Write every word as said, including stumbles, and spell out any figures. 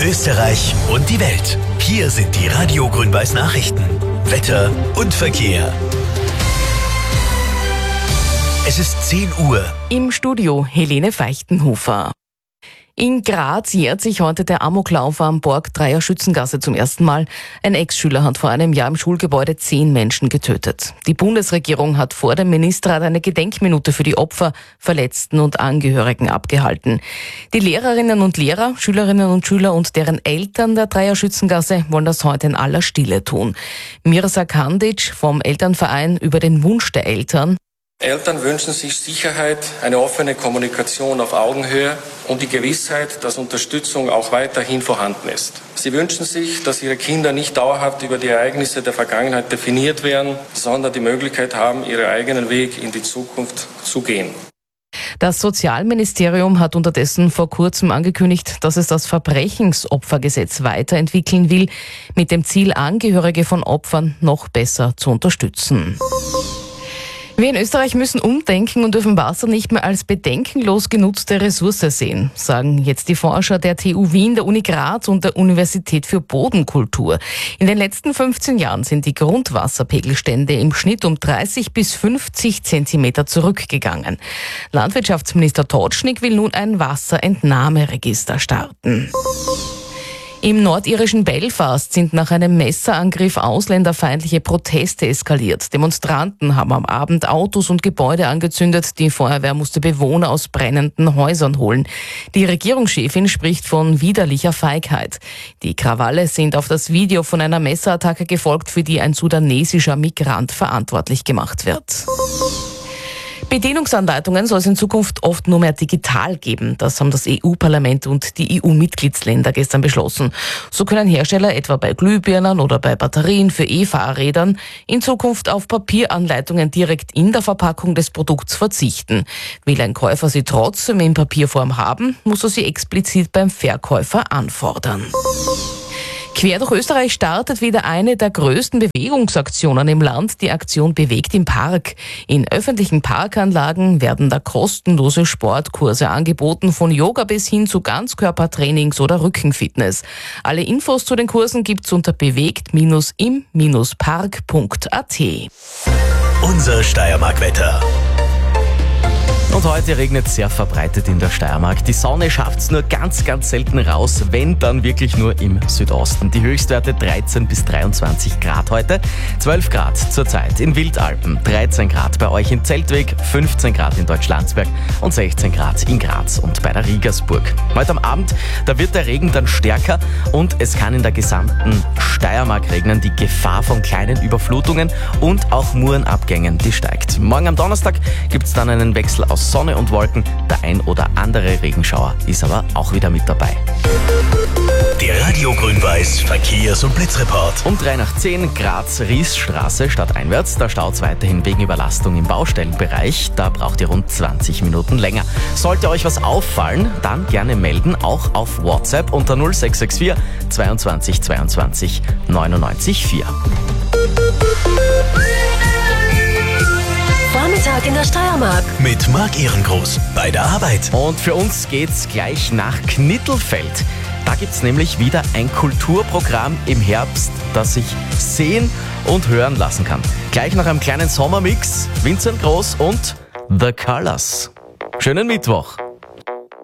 Österreich und die Welt. Hier sind die Radio Grün-Weiß Nachrichten. Wetter und Verkehr. Es ist zehn Uhr. Im Studio Helene Feichtenhofer. In Graz jährt sich heute der Amoklauf am Borg-Dreier Schützengasse zum ersten Mal. Ein Ex-Schüler hat vor einem Jahr im Schulgebäude zehn Menschen getötet. Die Bundesregierung hat vor dem Ministerrat eine Gedenkminute für die Opfer, Verletzten und Angehörigen abgehalten. Die Lehrerinnen und Lehrer, Schülerinnen und Schüler und deren Eltern der Dreier Schützengasse wollen das heute in aller Stille tun. Mirza Kandic vom Elternverein über den Wunsch der Eltern. Eltern wünschen sich Sicherheit, eine offene Kommunikation auf Augenhöhe und die Gewissheit, dass Unterstützung auch weiterhin vorhanden ist. Sie wünschen sich, dass ihre Kinder nicht dauerhaft über die Ereignisse der Vergangenheit definiert werden, sondern die Möglichkeit haben, ihren eigenen Weg in die Zukunft zu gehen. Das Sozialministerium hat unterdessen vor kurzem angekündigt, dass es das Verbrechensopfergesetz weiterentwickeln will, mit dem Ziel, Angehörige von Opfern noch besser zu unterstützen. Wir in Österreich müssen umdenken und dürfen Wasser nicht mehr als bedenkenlos genutzte Ressource sehen, sagen jetzt die Forscher der T U Wien, der Uni Graz und der Universität für Bodenkultur. In den letzten fünfzehn Jahren sind die Grundwasserpegelstände im Schnitt um dreißig bis fünfzig Zentimeter zurückgegangen. Landwirtschaftsminister Totschnig will nun ein Wasserentnahmeregister starten. Im nordirischen Belfast sind nach einem Messerangriff ausländerfeindliche Proteste eskaliert. Demonstranten haben am Abend Autos und Gebäude angezündet. Die Feuerwehr musste Bewohner aus brennenden Häusern holen. Die Regierungschefin spricht von widerlicher Feigheit. Die Krawalle sind auf das Video von einer Messerattacke gefolgt, für die ein sudanesischer Migrant verantwortlich gemacht wird. Bedienungsanleitungen soll es in Zukunft oft nur mehr digital geben. Das haben das E U-Parlament und die E U-Mitgliedsländer gestern beschlossen. So können Hersteller etwa bei Glühbirnen oder bei Batterien für E-Fahrrädern in Zukunft auf Papieranleitungen direkt in der Verpackung des Produkts verzichten. Will ein Käufer sie trotzdem in Papierform haben, muss er sie explizit beim Verkäufer anfordern. Quer durch Österreich startet wieder eine der größten Bewegungsaktionen im Land, die Aktion Bewegt im Park. In öffentlichen Parkanlagen werden da kostenlose Sportkurse angeboten, von Yoga bis hin zu Ganzkörpertrainings oder Rückenfitness. Alle Infos zu den Kursen gibt's unter bewegt im park punkt a t. Unser Steiermark-Wetter. Und heute regnet es sehr verbreitet in der Steiermark. Die Sonne schafft es nur ganz, ganz selten raus, wenn dann wirklich nur im Südosten. Die Höchstwerte dreizehn bis dreiundzwanzig Grad heute, zwölf Grad zurzeit in Wildalpen, dreizehn Grad bei euch in Zeltweg, fünfzehn Grad in Deutschlandsberg und sechzehn Grad in Graz und bei der Riegersburg. Heute am Abend, da wird der Regen dann stärker und es kann in der gesamten Steiermark regnen. Die Gefahr von kleinen Überflutungen und auch Murenabgängen, die steigt. Morgen am Donnerstag gibt es dann einen Wechsel aus Sonne und Wolken. Der ein oder andere Regenschauer ist aber auch wieder mit dabei. Der Radio Grün-Weiß Verkehrs- und Blitzreport. Um drei nach zehn Graz-Riesstraße stadteinwärts. Da staut es weiterhin wegen Überlastung im Baustellenbereich. Da braucht ihr rund zwanzig Minuten länger. Sollte euch was auffallen, dann gerne melden, auch auf WhatsApp unter null sechs sechs vier zweiundzwanzig zweiundzwanzig neunundneunzig vier. Vormittag in der Steiermark. Mit Marc Ehrengroß bei der Arbeit. Und für uns geht's gleich nach Knittelfeld. Da gibt's nämlich wieder ein Kulturprogramm im Herbst, das sich sehen und hören lassen kann. Gleich nach einem kleinen Sommermix, Vincent Groß und The Colors. Schönen Mittwoch.